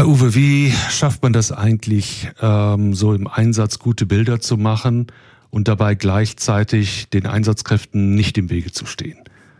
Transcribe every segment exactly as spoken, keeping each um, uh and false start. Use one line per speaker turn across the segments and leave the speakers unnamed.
Ja, Uwe, wie schafft man das eigentlich, ähm, so im Einsatz gute Bilder zu machen und dabei gleichzeitig den Einsatzkräften nicht im Wege zu stehen?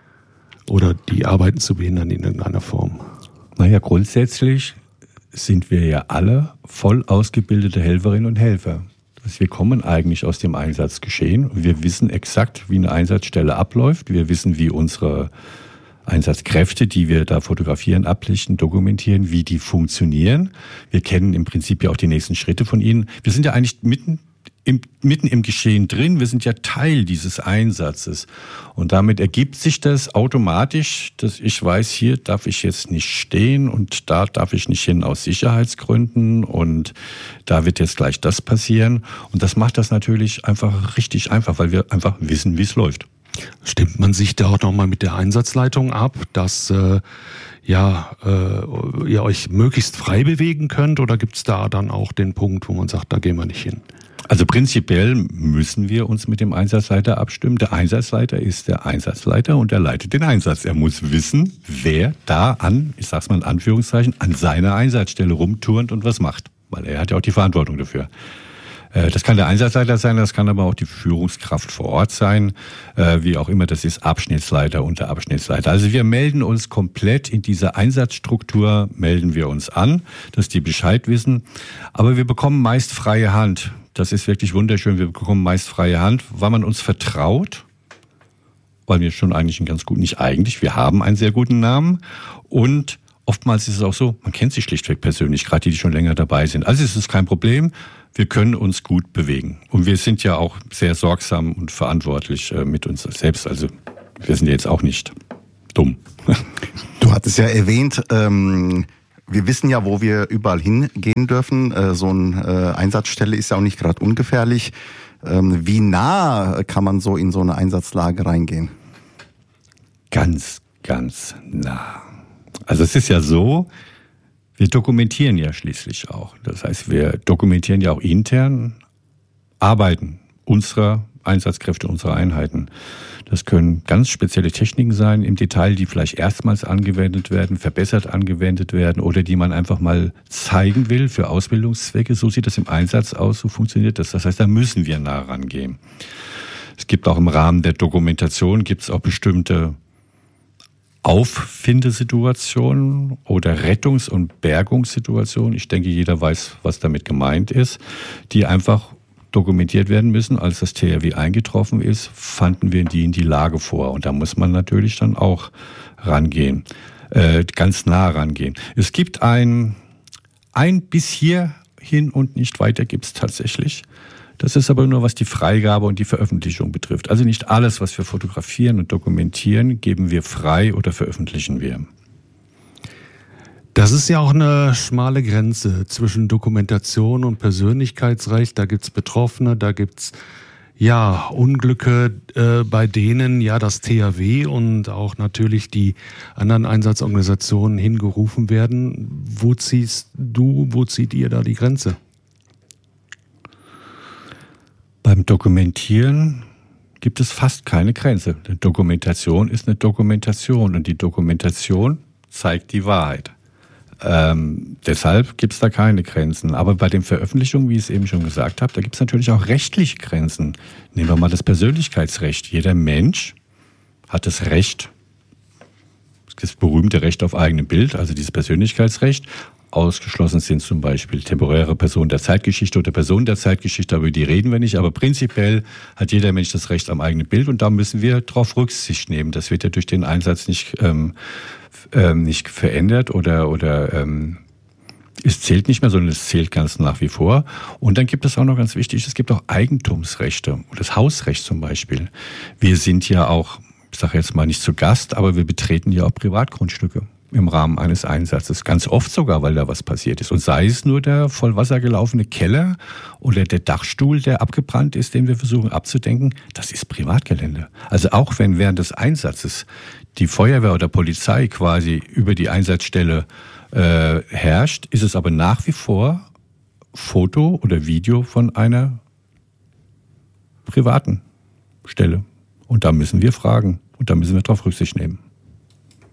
Oder die Arbeiten zu behindern in irgendeiner Form?
Naja, grundsätzlich sind wir ja alle voll ausgebildete Helferinnen und Helfer. Also wir kommen eigentlich aus dem Einsatzgeschehen und wir wissen exakt, wie eine Einsatzstelle abläuft. Wir wissen, wie unsere Einsatzkräfte, die wir da fotografieren, ablichten, dokumentieren, wie die funktionieren. Wir kennen im Prinzip ja auch die nächsten Schritte von ihnen. Wir sind ja eigentlich mitten im, mitten im Geschehen drin. Wir sind ja Teil dieses Einsatzes. Und damit ergibt sich das automatisch, dass ich weiß, hier darf ich jetzt nicht stehen und da darf ich nicht hin aus Sicherheitsgründen und da wird jetzt gleich das passieren. Und das macht das natürlich einfach richtig einfach, weil wir einfach wissen, wie es läuft.
Stimmt man sich da auch nochmal mit der Einsatzleitung ab, dass äh, ja, äh, ihr euch möglichst frei bewegen könnt, oder gibt es da dann auch den Punkt, wo man sagt, da gehen wir nicht hin?
Also prinzipiell müssen wir uns mit dem Einsatzleiter abstimmen. Der Einsatzleiter ist der Einsatzleiter und er leitet den Einsatz. Er muss wissen, wer da an, ich sag's mal in Anführungszeichen, an seiner Einsatzstelle rumturnt und was macht. Weil er hat ja auch die Verantwortung dafür. Das kann der Einsatzleiter sein, das kann aber auch die Führungskraft vor Ort sein, wie auch immer, das ist Abschnittsleiter, Unterabschnittsleiter. Also wir melden uns komplett in dieser Einsatzstruktur, melden wir uns an, dass die Bescheid wissen. Aber wir bekommen meist freie Hand. Das ist wirklich wunderschön, wir bekommen meist freie Hand, weil man uns vertraut, weil wir schon eigentlich einen ganz guten, nicht eigentlich, wir haben einen sehr guten Namen und oftmals ist es auch so, man kennt sich schlichtweg persönlich, gerade die, die schon länger dabei sind. Also es ist kein Problem. Wir können uns gut bewegen. Und wir sind ja auch sehr sorgsam und verantwortlich äh, mit uns selbst. Also wir sind jetzt auch nicht dumm.
Du hattest ja erwähnt, ähm, wir wissen ja, wo wir überall hingehen dürfen. Äh, so eine äh, Einsatzstelle ist ja auch nicht gerade ungefährlich. Ähm, wie nah kann man so in so eine Einsatzlage reingehen?
Ganz, ganz nah. Also es ist ja so, wir dokumentieren ja schließlich auch. Das heißt, wir dokumentieren ja auch intern Arbeiten unserer Einsatzkräfte, unserer Einheiten. Das können ganz spezielle Techniken sein im Detail, die vielleicht erstmals angewendet werden, verbessert angewendet werden oder die man einfach mal zeigen will für Ausbildungszwecke. So sieht das im Einsatz aus, so funktioniert das. Das heißt, da müssen wir nah rangehen. Es gibt auch im Rahmen der Dokumentation, gibt es auch bestimmte Auffindesituationen oder Rettungs- und Bergungssituationen, ich denke, jeder weiß, was damit gemeint ist, die einfach dokumentiert werden müssen. Als das T R W eingetroffen ist, fanden wir die in die Lage vor. Und da muss man natürlich dann auch rangehen, äh, ganz nah rangehen. Es gibt ein, ein bis hierhin und nicht weiter gibt es tatsächlich. Das ist aber nur, was die Freigabe und die Veröffentlichung betrifft. Also nicht alles, was wir fotografieren und dokumentieren, geben wir frei oder veröffentlichen wir.
Das ist ja auch eine schmale Grenze zwischen Dokumentation und Persönlichkeitsrecht. Da gibt's Betroffene, da gibt's ja Unglücke, äh, bei denen ja das T H W und auch natürlich die anderen Einsatzorganisationen hingerufen werden. Wo ziehst du, wo zieht ihr da die Grenze?
Beim Dokumentieren gibt es fast keine Grenze. Eine Dokumentation ist eine Dokumentation und die Dokumentation zeigt die Wahrheit. Ähm, deshalb gibt es da keine Grenzen. Aber bei den Veröffentlichungen, wie ich es eben schon gesagt habe, da gibt es natürlich auch rechtliche Grenzen. Nehmen wir mal das Persönlichkeitsrecht. Jeder Mensch hat das Recht, das berühmte Recht auf eigenes Bild, also dieses Persönlichkeitsrecht. Ausgeschlossen sind zum Beispiel temporäre Personen der Zeitgeschichte oder Personen der Zeitgeschichte, über die reden wir nicht. Aber prinzipiell hat jeder Mensch das Recht am eigenen Bild und da müssen wir darauf Rücksicht nehmen. Das wird ja durch den Einsatz nicht, ähm, ähm, nicht verändert oder, oder ähm, es zählt nicht mehr, sondern es zählt ganz nach wie vor. Und dann gibt es auch noch ganz wichtig, es gibt auch Eigentumsrechte, das Hausrecht zum Beispiel. Wir sind ja auch, ich sage jetzt mal nicht zu Gast, aber wir betreten ja auch Privatgrundstücke im Rahmen eines Einsatzes. Ganz oft sogar, weil da was passiert ist. Und sei es nur der voll Wasser gelaufene Keller oder der Dachstuhl, der abgebrannt ist, den wir versuchen abzudenken, das ist Privatgelände. Also auch wenn während des Einsatzes die Feuerwehr oder Polizei quasi über die Einsatzstelle äh, herrscht, ist es aber nach wie vor Foto oder Video von einer privaten Stelle. Und da müssen wir fragen und da müssen wir drauf Rücksicht nehmen.